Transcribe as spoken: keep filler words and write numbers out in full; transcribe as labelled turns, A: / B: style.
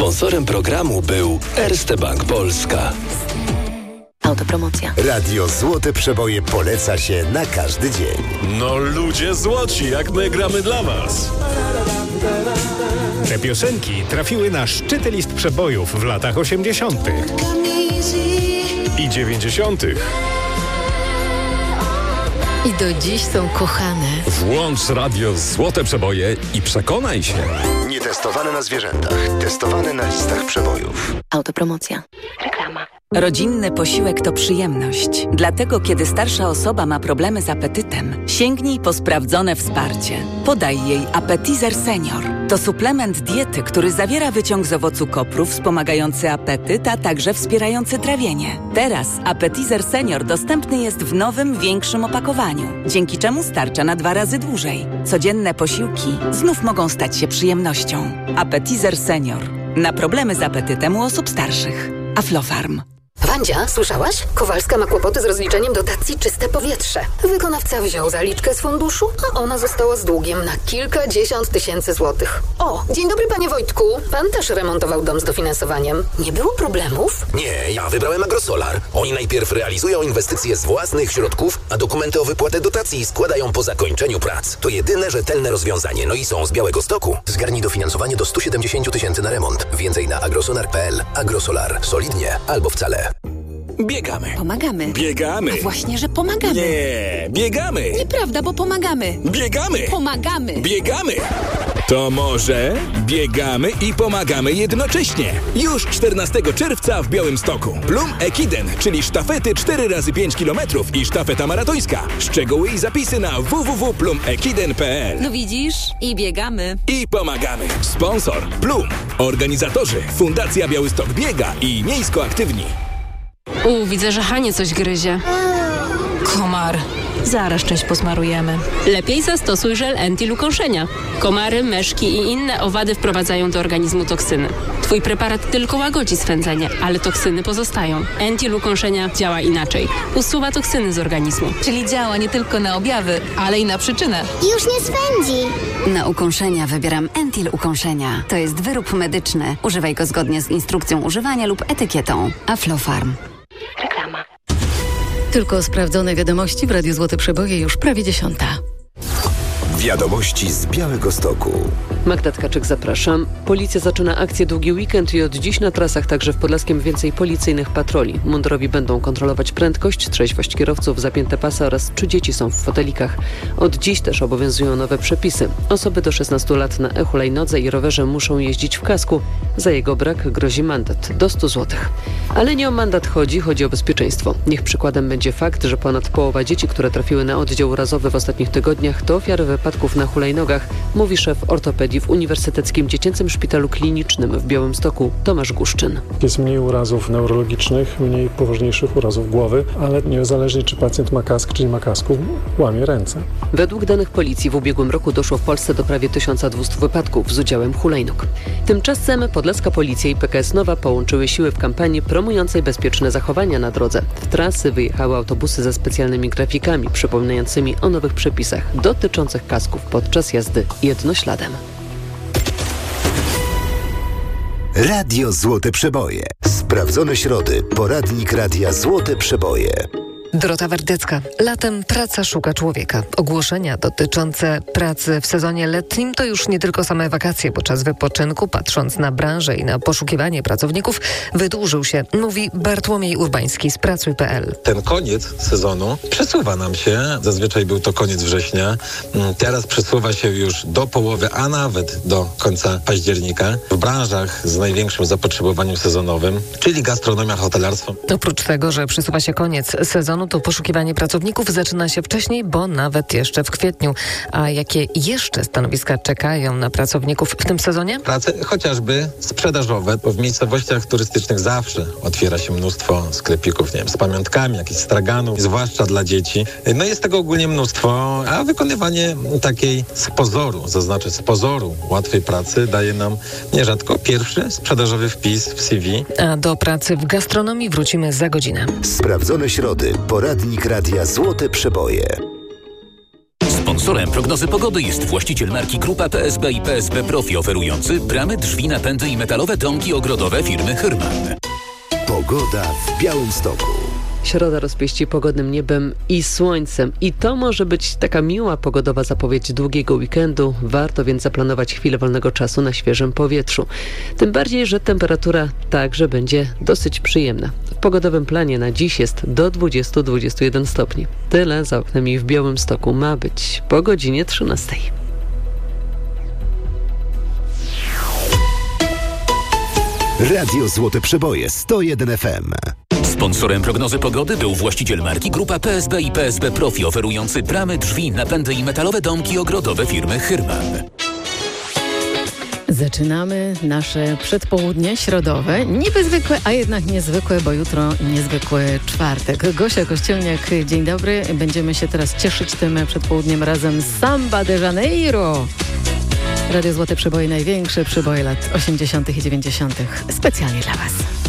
A: Sponsorem programu był Erste Bank Polska.
B: Autopromocja.
C: Radio Złote Przeboje poleca się na każdy dzień.
D: No ludzie złoci, jak my gramy dla was.
E: Te piosenki trafiły na szczyty list przebojów w latach osiemdziesiątych
D: I dziewięćdziesiątych.
B: I do dziś są kochane.
D: Włącz radio Złote Przeboje i przekonaj się.
C: Nietestowane na zwierzętach, testowane na listach przebojów.
B: Autopromocja. Reklama.
F: Rodzinny posiłek to przyjemność. Dlatego, kiedy starsza osoba ma problemy z apetytem, sięgnij po sprawdzone wsparcie. Podaj jej Appetizer Senior. To suplement diety, który zawiera wyciąg z owocu kopru wspomagający apetyt, a także wspierający trawienie. Teraz Appetizer Senior dostępny jest w nowym, większym opakowaniu, dzięki czemu starcza na dwa razy dłużej. Codzienne posiłki znów mogą stać się przyjemnością. Appetizer Senior. Na problemy z apetytem u osób starszych. Aflofarm.
G: Wandzia, słyszałaś? Kowalska ma kłopoty z rozliczeniem dotacji Czyste Powietrze. Wykonawca wziął zaliczkę z funduszu, a ona została z długiem na kilkadziesiąt tysięcy złotych. O, dzień dobry panie Wojtku. Pan też remontował dom z dofinansowaniem. Nie było problemów?
H: Nie, ja wybrałem Agrosolar. Oni najpierw realizują inwestycje z własnych środków, a dokumenty o wypłatę dotacji składają po zakończeniu prac. To jedyne rzetelne rozwiązanie, no i są z Białegostoku. Zgarnij dofinansowanie do stu siedemdziesięciu tysięcy na remont. Więcej na agrosolar kropka p l. Agrosolar. Solidnie albo wcale.
D: Biegamy.
B: Pomagamy.
D: Biegamy.
B: No właśnie, że pomagamy.
D: Nie, biegamy.
B: Nieprawda, bo pomagamy.
D: Biegamy.
B: Pomagamy.
D: Biegamy. To może biegamy i pomagamy jednocześnie. Już czternastego czerwca w Białymstoku. Plum Ekiden, czyli sztafety cztery razy pięć kilometrów i sztafeta maratońska. Szczegóły i zapisy na w w w kropka plum ekiden kropka p l.
F: No widzisz? I biegamy.
D: I pomagamy. Sponsor Plum. Organizatorzy Fundacja Białystok Biega i Miejsko Aktywni.
I: U, widzę, że Hanie coś gryzie. Komar. Zaraz część posmarujemy. Lepiej zastosuj żel Entil ukąszenia. Komary, meszki i inne owady wprowadzają do organizmu toksyny. Twój preparat tylko łagodzi swędzenie, ale toksyny pozostają. Entil ukąszenia działa inaczej. Usuwa toksyny z organizmu.
F: Czyli działa nie tylko na objawy, ale i na przyczynę.
J: Już nie swędzi.
K: Na ukąszenia wybieram Entil ukąszenia. To jest wyrób medyczny. Używaj go zgodnie z instrukcją używania lub etykietą. Aflofarm.
B: Reklama. Tylko sprawdzone wiadomości w Radiu Złote Przeboje już prawie dziesiąta.
C: Wiadomości z Białegostoku.
L: Magda Tkaczyk, zapraszam. Policja zaczyna akcję Długi Weekend i od dziś na trasach także w Podlaskiem więcej policyjnych patroli. Mundurowi będą kontrolować prędkość, trzeźwość kierowców, zapięte pasy oraz czy dzieci są w fotelikach. Od dziś też obowiązują nowe przepisy. Osoby do szesnastu lat na e-hulajnodze i rowerze muszą jeździć w kasku. Za jego brak grozi mandat do stu złotych. Ale nie o mandat chodzi, chodzi o bezpieczeństwo. Niech przykładem będzie fakt, że ponad połowa dzieci, które trafiły na oddział razowy w ostatnich tygodniach, to ofiary wypadków na hulajnogach, mówi szef ortopedii w Uniwersyteckim Dziecięcym Szpitalu Klinicznym w Białymstoku Tomasz Guszczyn.
M: Jest mniej urazów neurologicznych, mniej poważniejszych urazów głowy, ale niezależnie czy pacjent ma kask czy nie ma kasku, łamie ręce.
L: Według danych policji w ubiegłym roku doszło w Polsce do prawie tysiąc dwieście wypadków z udziałem hulajnóg. Tymczasem Podlaska Policja i P K S Nowa połączyły siły w kampanii promującej bezpieczne zachowania na drodze. W trasy wyjechały autobusy ze specjalnymi grafikami przypominającymi o nowych przepisach dotyczących kasków podczas jazdy jednośladem.
C: Radio Złote Przeboje. Sprawdzone środy. Poradnik Radia Złote Przeboje.
N: Dorota Wardecka. Latem praca szuka człowieka. Ogłoszenia dotyczące pracy w sezonie letnim to już nie tylko same wakacje, bo czas wypoczynku, patrząc na branżę i na poszukiwanie pracowników, wydłużył się, mówi Bartłomiej Urbański z pracuj kropka p l.
O: Ten koniec sezonu przesuwa nam się. Zazwyczaj był to koniec września. Teraz przesuwa się już do połowy, a nawet do końca października. W branżach z największym zapotrzebowaniem sezonowym, czyli gastronomia, hotelarstwo.
N: Oprócz tego, że przesuwa się koniec sezonu, to poszukiwanie pracowników zaczyna się wcześniej, bo nawet jeszcze w kwietniu. A jakie jeszcze stanowiska czekają na pracowników w tym sezonie?
O: Prace chociażby sprzedażowe, bo w miejscowościach turystycznych zawsze otwiera się mnóstwo sklepików, nie wiem, z pamiątkami, jakichś straganów, zwłaszcza dla dzieci. No jest tego ogólnie mnóstwo, a wykonywanie takiej z pozoru, zaznaczę z pozoru łatwej pracy daje nam nierzadko pierwszy sprzedażowy wpis w C V.
N: A do pracy w gastronomii wrócimy za godzinę.
C: Sprawdzone środy. Poradnik Radia Złote Przeboje.
J: Sponsorem prognozy pogody jest właściciel marki Grupa P S B i P S B Profi, oferujący bramy, drzwi, napędy i metalowe domki ogrodowe firmy Hyrman.
A: Pogoda w Białymstoku.
L: Środa rozpieści pogodnym niebem i słońcem. I to może być taka miła pogodowa zapowiedź długiego weekendu. Warto więc zaplanować chwilę wolnego czasu na świeżym powietrzu. Tym bardziej, że temperatura także będzie dosyć przyjemna. W pogodowym planie na dziś jest do dwudziestu do dwudziestu jeden stopni. Tyle za oknem i w Białymstoku ma być po godzinie trzynastej.
A: Radio Złote Przeboje sto jeden F M.
J: Sponsorem prognozy pogody był właściciel marki Grupa P S B i P S B Profi, oferujący bramy, drzwi, napędy i metalowe domki ogrodowe firmy Hyrman.
B: Zaczynamy nasze przedpołudnie środowe. Niby zwykłe, a jednak niezwykłe, bo jutro niezwykły czwartek. Gosia Kościelniak, dzień dobry. Będziemy się teraz cieszyć tym przedpołudniem razem z Samba de Janeiro. Radio Złote Przeboje, największe przeboje lat osiemdziesiątych i dziewięćdziesiątych. Specjalnie dla Was.